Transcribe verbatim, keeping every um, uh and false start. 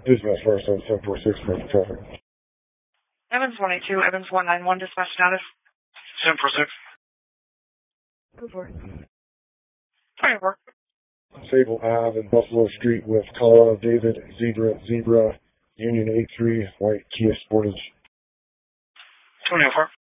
Dispatch fire seven seven four six, make traffic. Evans one eight two, Evans one nine one, dispatch status. seven four six. Go for it. twenty-four. Sable Ave and Buffalo Street with Colorado David, Zebra, Zebra, Union eight three, white Kia Sportage. twenty oh four.